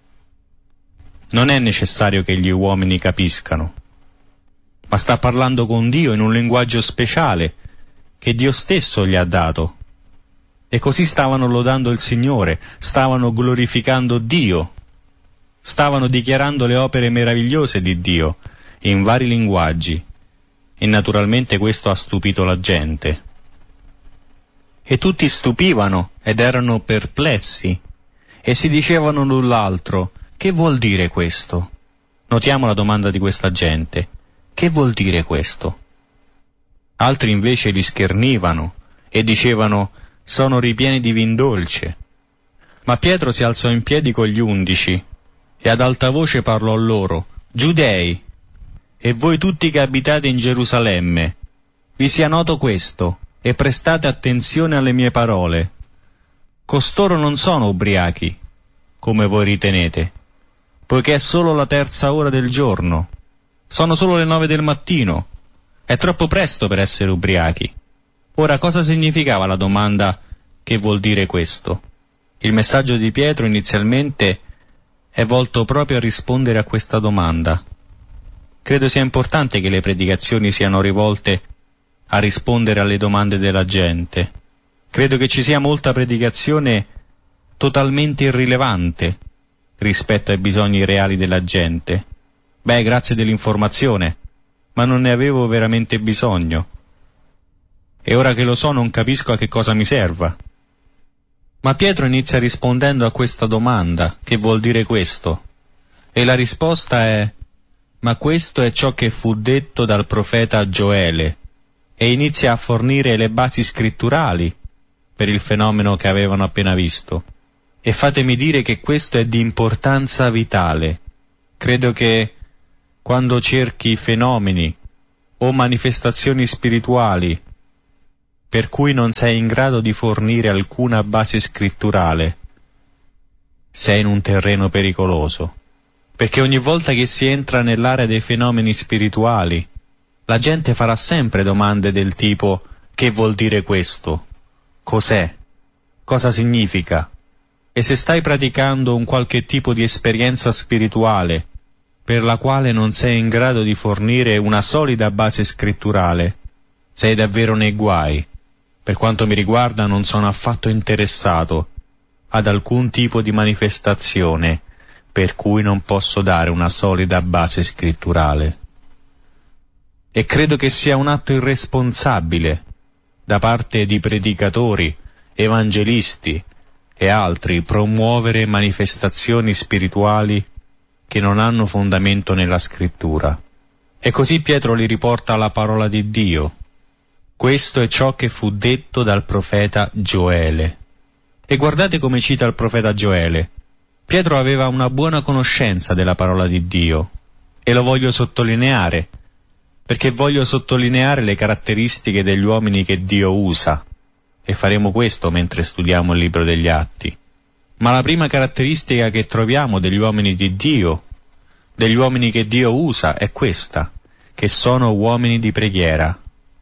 Non è necessario che gli uomini capiscano, ma sta parlando con Dio in un linguaggio speciale che Dio stesso gli ha dato. E così stavano lodando il Signore, stavano glorificando Dio, stavano dichiarando le opere meravigliose di Dio in vari linguaggi, e naturalmente questo ha stupito la gente. E tutti stupivano ed erano perplessi, e si dicevano l'un l'altro: che vuol dire questo? Notiamo la domanda di questa gente: che vuol dire questo? Altri invece li schernivano e dicevano: sono ripieni di vin dolce. Ma Pietro si alzò in piedi con gli undici e ad alta voce parlò loro: Giudei, e voi tutti che abitate in Gerusalemme, vi sia noto questo, e prestate attenzione alle mie parole. Costoro non sono ubriachi, come voi ritenete, poiché è solo la terza ora del giorno. Sono solo le nove del mattino. È troppo presto per essere ubriachi. Ora, cosa significava la domanda che vuol dire questo? Il messaggio di Pietro inizialmente è volto proprio a rispondere a questa domanda. Credo sia importante che le predicazioni siano rivolte a rispondere alle domande della gente. Credo che ci sia molta predicazione totalmente irrilevante rispetto ai bisogni reali della gente. Beh, grazie dell'informazione, ma non ne avevo veramente bisogno. E ora che lo so non capisco a che cosa mi serva. Ma Pietro inizia rispondendo a questa domanda: che vuol dire questo? E la risposta è: ma questo è ciò che fu detto dal profeta Gioele, e inizia a fornire le basi scritturali per il fenomeno che avevano appena visto. E fatemi dire che questo è di importanza vitale. Credo che quando cerchi fenomeni o manifestazioni spirituali per cui non sei in grado di fornire alcuna base scritturale, sei in un terreno pericoloso, perché ogni volta che si entra nell'area dei fenomeni spirituali, la gente farà sempre domande del tipo: che vuol dire questo? Cos'è? Cosa significa? E se stai praticando un qualche tipo di esperienza spirituale per la quale non sei in grado di fornire una solida base scritturale, sei davvero nei guai. Per quanto mi riguarda, non sono affatto interessato ad alcun tipo di manifestazione per cui non posso dare una solida base scritturale. E credo che sia un atto irresponsabile da parte di predicatori, evangelisti e altri promuovere manifestazioni spirituali che non hanno fondamento nella scrittura. E così Pietro li riporta alla parola di Dio. Questo è ciò che fu detto dal profeta Gioele. E guardate come cita il profeta Gioele. Pietro aveva una buona conoscenza della parola di Dio, e lo voglio sottolineare, perché voglio sottolineare le caratteristiche degli uomini che Dio usa, e faremo questo mentre studiamo il libro degli Atti. Ma la prima caratteristica che troviamo degli uomini di Dio, degli uomini che Dio usa, è questa, che sono uomini di preghiera.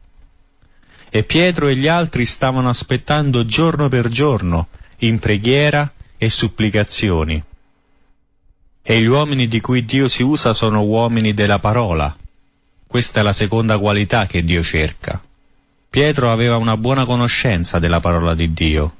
E Pietro e gli altri stavano aspettando giorno per giorno, in preghiera e supplicazioni. E gli uomini di cui Dio si usa sono uomini della parola. Questa è la seconda qualità che Dio cerca. Pietro aveva una buona conoscenza della parola di Dio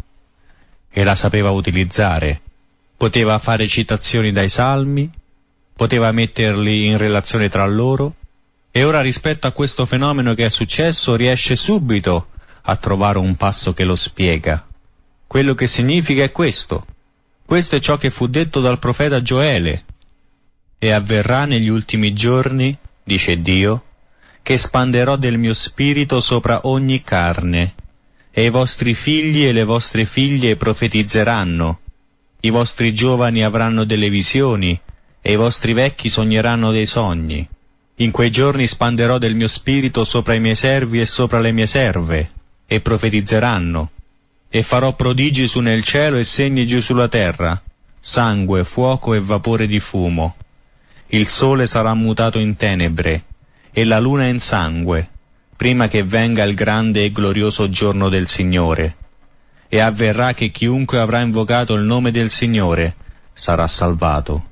e la sapeva utilizzare. Poteva fare citazioni dai salmi, poteva metterli in relazione tra loro, e ora rispetto a questo fenomeno che è successo riesce subito a trovare un passo che lo spiega. Quello che significa è questo. Questo è ciò che fu detto dal profeta Gioele. E avverrà negli ultimi giorni, dice Dio, che espanderò del mio spirito sopra ogni carne, e i vostri figli e le vostre figlie profetizzeranno, i vostri giovani avranno delle visioni, e i vostri vecchi sogneranno dei sogni. In quei giorni spanderò del mio spirito sopra i miei servi e sopra le mie serve, e profetizzeranno, e farò prodigi su nel cielo e segni giù sulla terra, sangue, fuoco e vapore di fumo. Il sole sarà mutato in tenebre, e la luna in sangue, prima che venga il grande e glorioso giorno del Signore. E avverrà che chiunque avrà invocato il nome del Signore sarà salvato.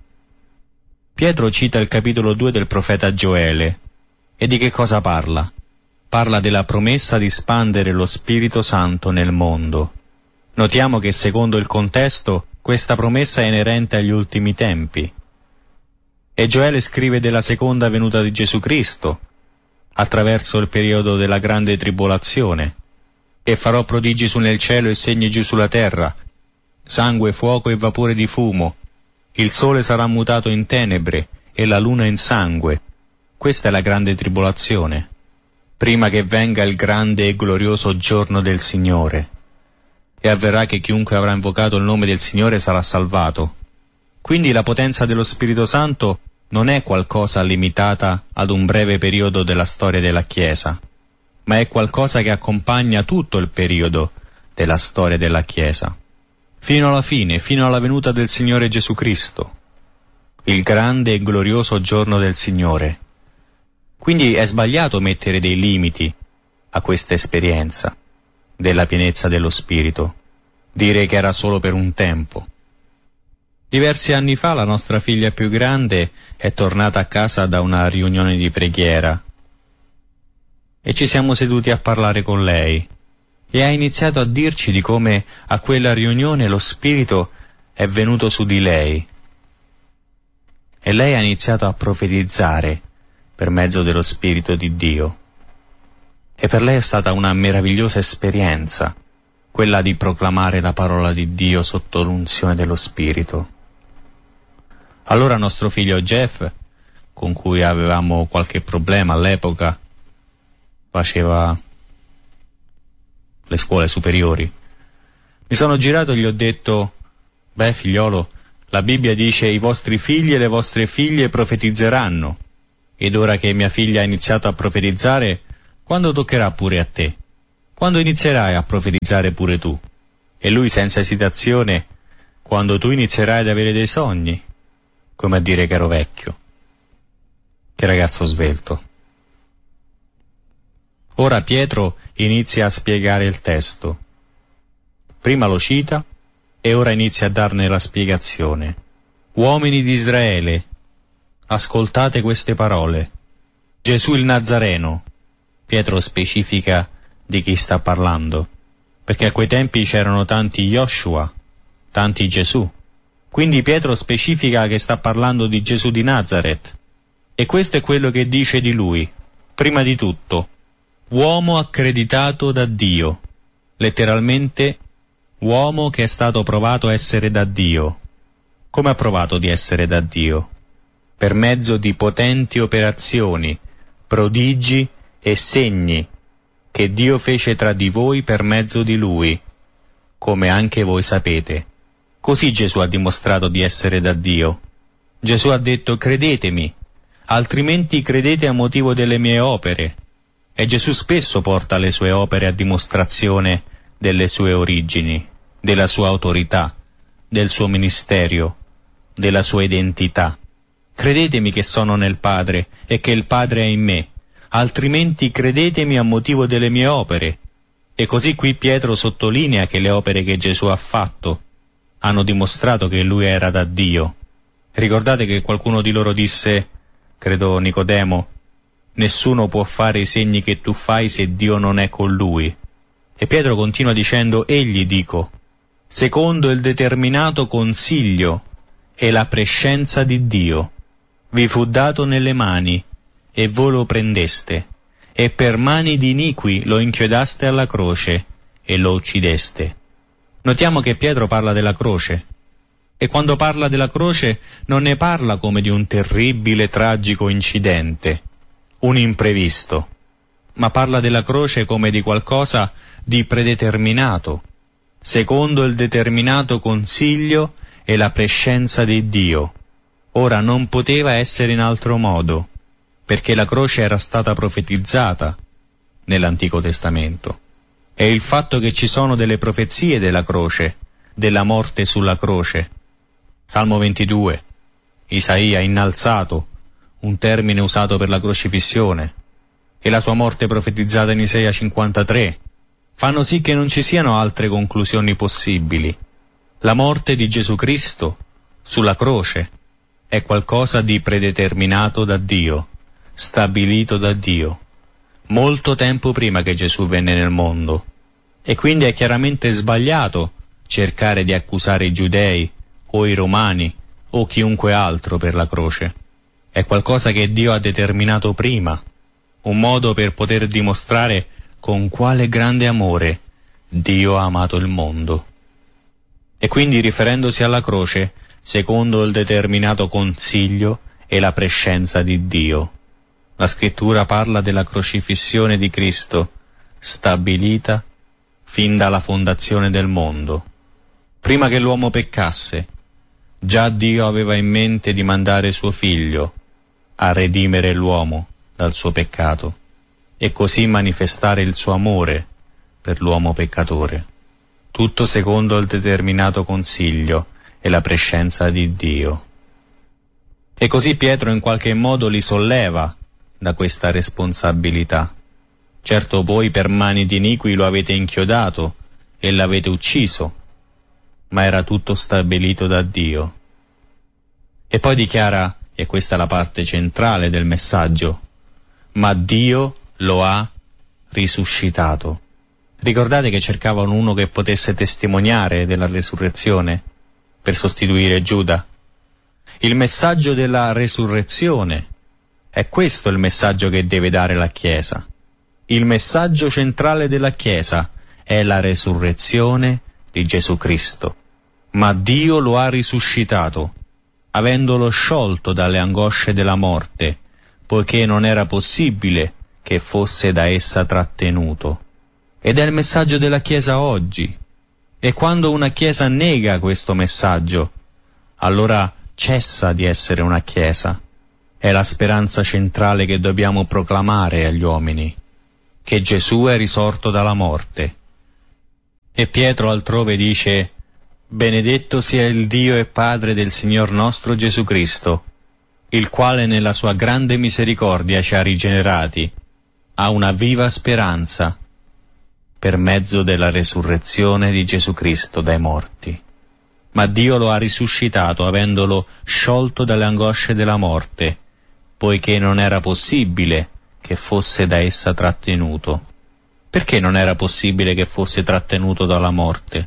Pietro cita il capitolo due del profeta Gioele. E di che cosa parla? Parla della promessa di spandere lo Spirito Santo nel mondo. Notiamo che secondo il contesto questa promessa è inerente agli ultimi tempi. E Gioele scrive della seconda venuta di Gesù Cristo, attraverso il periodo della grande tribolazione. E farò prodigi su nel cielo e segni giù sulla terra, sangue, fuoco e vapore di fumo. Il sole sarà mutato in tenebre e la luna in sangue. Questa è la grande tribolazione, prima che venga il grande e glorioso giorno del Signore. E avverrà che chiunque avrà invocato il nome del Signore sarà salvato. Quindi la potenza dello Spirito Santo non è qualcosa limitata ad un breve periodo della storia della Chiesa, ma è qualcosa che accompagna tutto il periodo della storia della Chiesa, fino alla fine, fino alla venuta del Signore Gesù Cristo, il grande e glorioso giorno del Signore. Quindi è sbagliato mettere dei limiti a questa esperienza della pienezza dello Spirito, dire che era solo per un tempo. Diversi anni fa la nostra figlia più grande è tornata a casa da una riunione di preghiera e ci siamo seduti a parlare con lei e ha iniziato a dirci di come a quella riunione lo Spirito è venuto su di lei e lei ha iniziato a profetizzare per mezzo dello Spirito di Dio. E per lei è stata una meravigliosa esperienza, quella di proclamare la parola di Dio sotto l'unzione dello Spirito. Allora nostro figlio Jeff, con cui avevamo qualche problema all'epoca, faceva le scuole superiori, mi sono girato e gli ho detto: beh figliolo, La Bibbia dice: i vostri figli e le vostre figlie profetizzeranno. Ed ora che mia figlia ha iniziato a profetizzare, quando toccherà pure a te? Quando inizierai a profetizzare pure tu? E lui senza esitazione: quando tu inizierai ad avere dei sogni. Come a dire che ero vecchio. Che ragazzo svelto. Ora Pietro inizia a spiegare il testo. Prima lo cita e ora inizia a darne la spiegazione. Uomini di Israele, ascoltate queste parole. Gesù il Nazareno. Pietro specifica di chi sta parlando, perché a quei tempi c'erano tanti Joshua, tanti Gesù. Quindi Pietro specifica che sta parlando di Gesù di Nazaret. E questo è quello che dice di lui. Prima di tutto, uomo accreditato da Dio. Letteralmente, uomo che è stato provato a essere da Dio. Come ha provato di essere da Dio? Per mezzo di potenti operazioni, prodigi e segni che Dio fece tra di voi per mezzo di Lui, come anche voi sapete. Così Gesù ha dimostrato di essere da Dio. Gesù ha detto: credetemi, altrimenti credete a motivo delle mie opere. E Gesù spesso porta le sue opere a dimostrazione delle sue origini, della sua autorità, del suo ministero, della sua identità. Credetemi che sono nel Padre e che il Padre è in me, altrimenti credetemi a motivo delle mie opere. E così qui Pietro sottolinea che le opere che Gesù ha fatto hanno dimostrato che lui era da Dio. Ricordate che qualcuno di loro disse, credo Nicodemo, nessuno può fare i segni che tu fai se Dio non è con lui. E Pietro continua dicendo: egli, dico, secondo il determinato consiglio e la prescenza di Dio, vi fu dato nelle mani, e voi lo prendeste, e per mani di iniqui lo inchiodaste alla croce, e lo uccideste. Notiamo che Pietro parla della croce, e quando parla della croce non ne parla come di un terribile, tragico incidente, un imprevisto, ma parla della croce come di qualcosa di predeterminato, secondo il determinato consiglio e la prescenza di Dio. Ora non poteva essere in altro modo, perché la croce era stata profetizzata nell'Antico Testamento. E il fatto che ci sono delle profezie della croce, della morte sulla croce. Salmo ventidue, Isaia innalzato, un termine usato per la crocifissione, e la sua morte profetizzata in Isaia cinquantatré, fanno sì che non ci siano altre conclusioni possibili. La morte di Gesù Cristo sulla croce è qualcosa di predeterminato da Dio, stabilito da Dio, molto tempo prima che Gesù venne nel mondo, e quindi è chiaramente sbagliato cercare di accusare i giudei o i romani o chiunque altro per la croce. È qualcosa che Dio ha determinato prima, un modo per poter dimostrare con quale grande amore Dio ha amato il mondo. E quindi, riferendosi alla croce, secondo il determinato consiglio e la prescenza di Dio. La Scrittura parla della crocifissione di Cristo, stabilita fin dalla fondazione del mondo. Prima che l'uomo peccasse, già Dio aveva in mente di mandare suo Figlio a redimere l'uomo dal suo peccato e così manifestare il suo amore per l'uomo peccatore. Tutto secondo il determinato consiglio e la prescenza di Dio. E così Pietro in qualche modo li solleva da questa responsabilità. Certo, voi per mani di iniqui lo avete inchiodato e l'avete ucciso, ma era tutto stabilito da Dio. E poi dichiara, e questa è la parte centrale del messaggio, ma Dio lo ha risuscitato. Ricordate che cercavano uno che potesse testimoniare della resurrezione per sostituire Giuda? Il messaggio della resurrezione è questo il messaggio che deve dare la Chiesa. Il messaggio centrale della Chiesa è la resurrezione di Gesù Cristo. Ma Dio lo ha risuscitato, avendolo sciolto dalle angosce della morte, poiché non era possibile che fosse da essa trattenuto. Ed è il messaggio della Chiesa oggi. E quando una Chiesa nega questo messaggio, allora cessa di essere una Chiesa. È la speranza centrale che dobbiamo proclamare agli uomini, che Gesù è risorto dalla morte. E Pietro altrove dice: benedetto sia il Dio e Padre del Signor nostro Gesù Cristo, il quale nella sua grande misericordia ci ha rigenerati a una viva speranza per mezzo della resurrezione di Gesù Cristo dai morti. Ma Dio lo ha risuscitato avendolo sciolto dalle angosce della morte, poiché non era possibile che fosse da essa trattenuto. Perché non era possibile che fosse trattenuto dalla morte?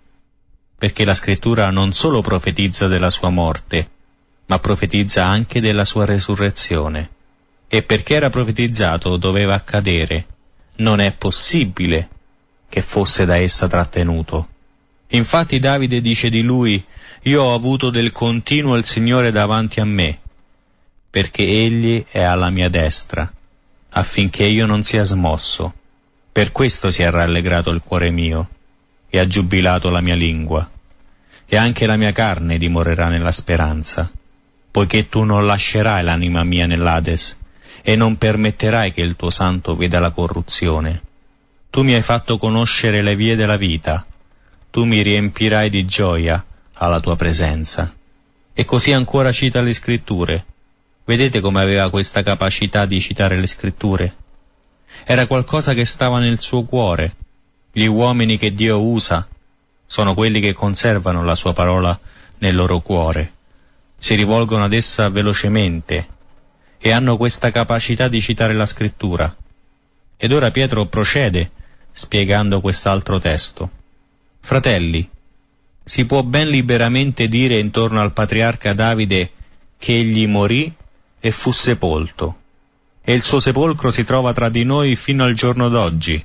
Perché la Scrittura non solo profetizza della sua morte, ma profetizza anche della sua resurrezione. E perché era profetizzato doveva accadere. Non è possibile che fosse da essa trattenuto. Infatti Davide dice di lui: io ho avuto del continuo il Signore davanti a me, perché Egli è alla mia destra, affinché io non sia smosso. Per questo si è rallegrato il cuore mio, e ha giubilato la mia lingua. E anche la mia carne dimorerà nella speranza, poiché tu non lascerai l'anima mia nell'Ades, e non permetterai che il tuo santo veda la corruzione. Tu mi hai fatto conoscere le vie della vita, tu mi riempirai di gioia alla tua presenza. E così ancora cita le Scritture. Vedete come aveva questa capacità di citare le Scritture? Era qualcosa che stava nel suo cuore. Gli uomini che Dio usa sono quelli che conservano la sua parola nel loro cuore, si rivolgono ad essa velocemente e hanno questa capacità di citare la Scrittura. Ed ora Pietro procede spiegando quest'altro testo. Fratelli, si può ben liberamente dire intorno al patriarca Davide che egli morì e fu sepolto, e il suo sepolcro si trova tra di noi fino al giorno d'oggi.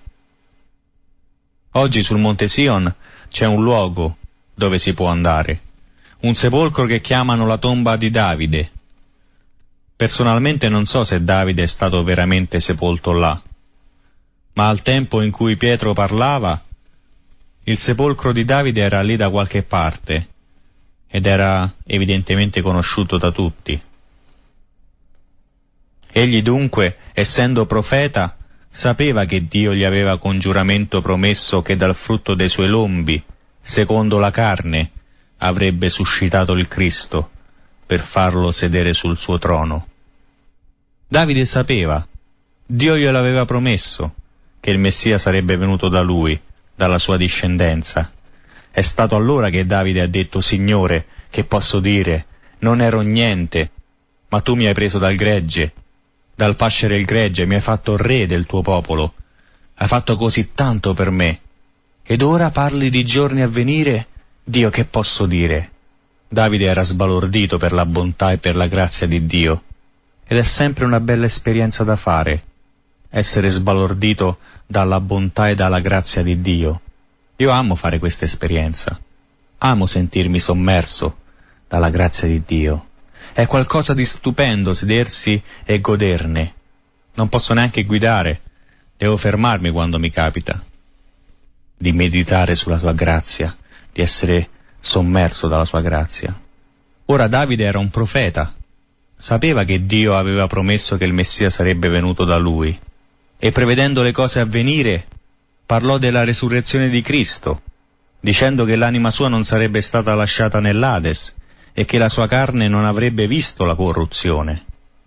Oggi sul Monte Sion c'è un luogo dove si può andare, un sepolcro che chiamano la tomba di Davide. Personalmente non so se Davide è stato veramente sepolto là, ma al tempo in cui Pietro parlava, il sepolcro di Davide era lì da qualche parte, ed era evidentemente conosciuto da tutti. Egli dunque, essendo profeta, sapeva che Dio gli aveva con giuramento promesso che dal frutto dei suoi lombi, secondo la carne, avrebbe suscitato il Cristo, per farlo sedere sul suo trono. Davide sapeva, Dio glielo aveva promesso, che il Messia sarebbe venuto da lui, dalla sua discendenza. È stato allora che Davide ha detto: Signore, che posso dire? Non ero niente, ma tu mi hai preso dal gregge, dal pascere il gregge, mi hai fatto re del tuo popolo. Hai fatto così tanto per me. Ed ora parli di giorni a venire? Dio, che posso dire? Davide era sbalordito per la bontà e per la grazia di Dio. Ed è sempre una bella esperienza da fare, essere sbalordito dalla bontà e dalla grazia di Dio. Io amo fare questa esperienza. Amo sentirmi sommerso dalla grazia di Dio. È qualcosa di stupendo sedersi e goderne. Non posso neanche guidare, devo fermarmi quando mi capita di meditare sulla sua grazia, di essere sommerso dalla sua grazia. Ora Davide era un profeta, sapeva che Dio aveva promesso che il Messia sarebbe venuto da lui, e prevedendo le cose a venire, parlò della resurrezione di Cristo, dicendo che l'anima sua non sarebbe stata lasciata nell'Ades e che la sua carne non avrebbe visto la corruzione.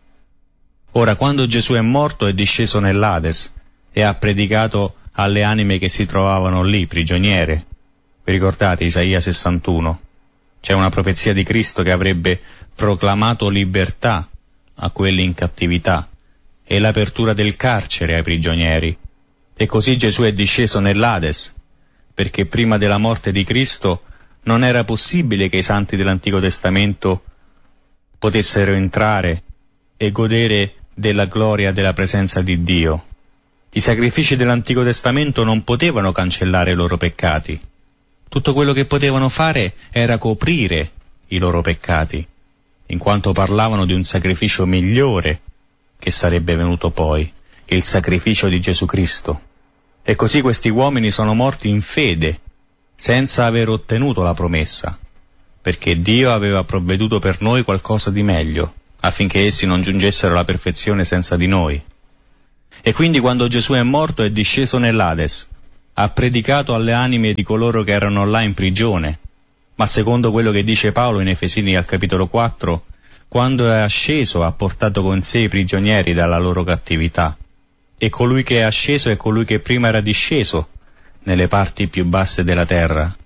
Ora, quando Gesù è morto, è disceso nell'Ades e ha predicato alle anime che si trovavano lì, prigioniere. Vi ricordate Isaia sessantuno? C'è una profezia di Cristo che avrebbe proclamato libertà a quelli in cattività e l'apertura del carcere ai prigionieri. E così Gesù è disceso nell'Ades, perché prima della morte di Cristo non era possibile che i santi dell'Antico Testamento potessero entrare e godere della gloria della presenza di Dio. I sacrifici dell'Antico Testamento non potevano cancellare i loro peccati. Tutto quello che potevano fare era coprire i loro peccati, in quanto parlavano di un sacrificio migliore che sarebbe venuto poi, il sacrificio di Gesù Cristo. E così questi uomini sono morti in fede, senza aver ottenuto la promessa, perché Dio aveva provveduto per noi qualcosa di meglio, affinché essi non giungessero alla perfezione senza di noi. E quindi quando Gesù è morto è disceso nell'Ades, ha predicato alle anime di coloro che erano là in prigione, ma secondo quello che dice Paolo in Efesini al capitolo quattro, quando è asceso ha portato con sé i prigionieri dalla loro cattività. E colui che è asceso è colui che prima era disceso nelle parti più basse della terra,